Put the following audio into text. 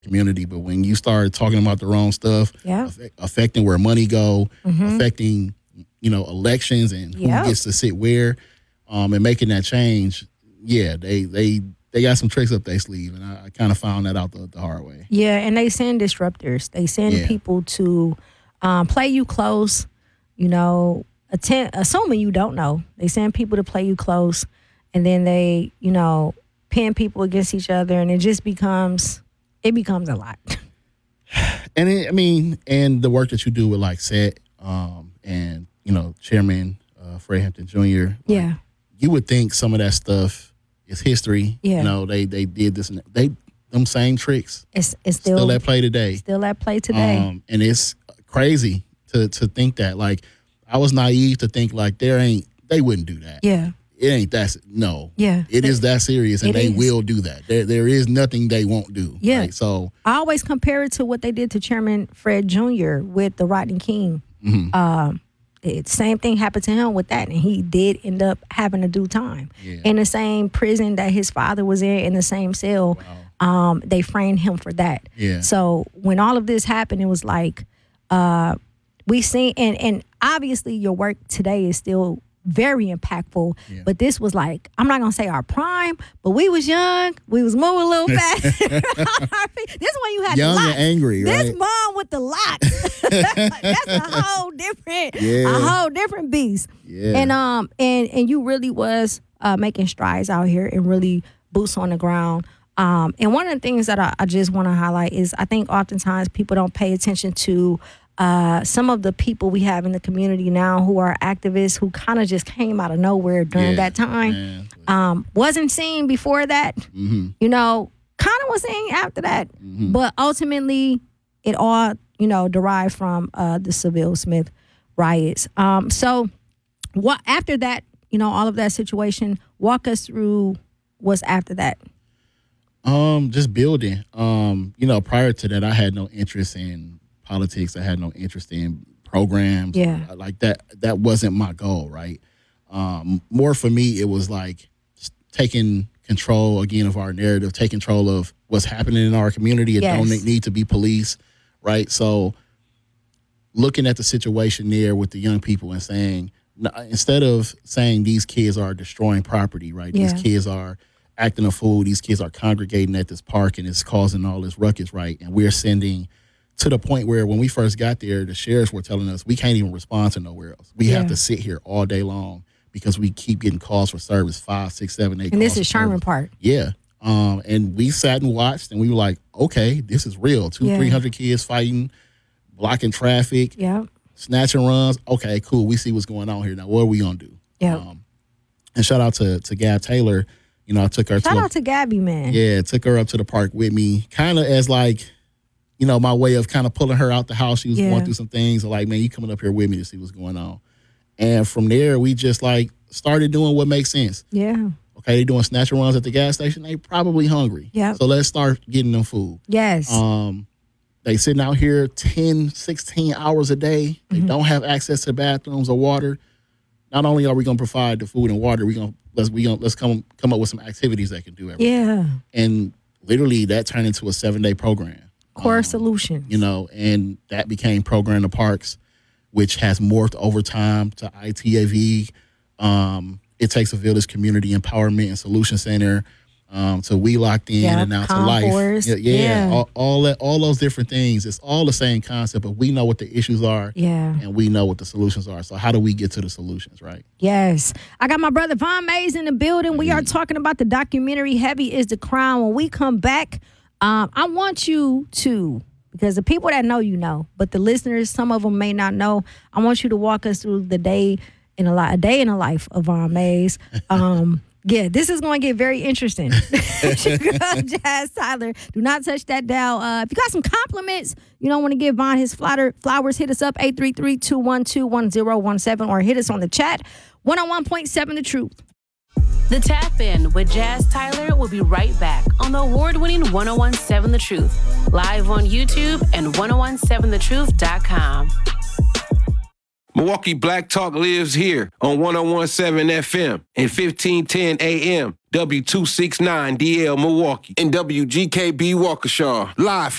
community. But when you start talking about the wrong stuff, Yeah. affecting where money go, affecting elections and who gets to sit where, and making that change, they got some tricks up their sleeve, and I kind of found that out the hard way. Yeah, and they send disruptors. They send people to play you close, assuming you don't know. They send people to play you close, and then they, pin people against each other, and it just becomes a lot. And and the work that you do with like SET, and Chairman Fred Hampton Jr. Yeah, you would think some of that stuff is history. Yeah, they did this, and them same tricks. It's still at play today. Still at play today. And it's crazy to think that. Like, I was naive to think like they wouldn't do that. Yeah. It ain't that. No. Yeah. It is that serious, and they will do that. There is nothing they won't do. Yeah. Right? So I always compare it to what they did to Chairman Fred Jr. with the Rodney King. The same thing happened to him with that, and he did end up having to do time in the same prison that his father was in the same cell. Wow. They framed him for that. Yeah. So when all of this happened, it was like we seen, and obviously your work today is still very impactful, but this was like, I'm not gonna say our prime, but we was young, we was moving a little fast. This one you had young the locks. And angry, right? This mom with the locks. That's a whole different beast. Yeah. And you really was making strides out here and really boots on the ground. And one of the things that I just want to highlight is I think oftentimes people don't pay attention to some of the people we have in the community now who are activists who kind of just came out of nowhere during that time. Wasn't seen before that, kind of was seen after that. But ultimately, it all, derived from the Seville Smith riots. So what after that, all of that situation, walk us through what's after that. Just building. Prior to that, I had no interest in politics. I had no interest in programs. Like that. That wasn't my goal, right? More for me, it was like taking control again of our narrative, taking control of what's happening in our community. It don't need to be police, right? So looking at the situation there with the young people and saying, instead of saying these kids are destroying property, right? These kids are acting a fool. These kids are congregating at this park and it's causing all this ruckus, right? And we're sending to the point where when we first got there, the sheriffs were telling us we can't even respond to nowhere else. We have to sit here all day long because we keep getting calls for service, 5, 6, 7, 8. And this is Sherman Park. Yeah. And we sat and watched and we were like, okay, this is real. 200-300 kids fighting, blocking traffic, snatching runs. Okay, cool. We see what's going on here. Now, what are we going to do? And shout out to Gab Taylor. I took her Shout out to Gabby, man. Yeah, took her up to the park with me, kind of as like, my way of kind of pulling her out the house. She was going through some things. Like, man, you coming up here with me to see what's going on. And from there, we just like started doing what makes sense. Yeah. Okay, they doing snatcher runs at the gas station. They probably hungry. Yeah. So let's start getting them food. Yes. They sitting out here 10, 16 hours a day. They don't have access to bathrooms or water. Not only are we going to provide the food and water, let's come up with some activities that can do everything. Yeah. And literally that turned into a 7-day program. Core Solutions. And that became Program the Parks, which has morphed over time to ITAV. It Takes a Village Community Empowerment and Solution Center. So We Locked In and now to Life. All those different things. It's all the same concept, but we know what the issues are. And we know what the solutions are. So how do we get to the solutions, right? Yes. I got my brother Von Mays in the building. We are talking about the documentary Heavy is the Crown. When we come back, I want you to, because the people that know, but the listeners, some of them may not know, I want you to walk us through a day in the life of Von Mays. This is going to get very interesting. Jazz Tyler, do not touch that dial. If you got some compliments, you don't want to give Von his flowers, hit us up 833-212-1017 or hit us on the chat 101.7 The Truth. The Tap In with Jazz Tyler will be right back on the award-winning 1017 The Truth, live on YouTube and 1017thetruth.com. Milwaukee Black Talk lives here on 1017 FM and 1510 AM, W269DL Milwaukee, and WGKB Waukesha, live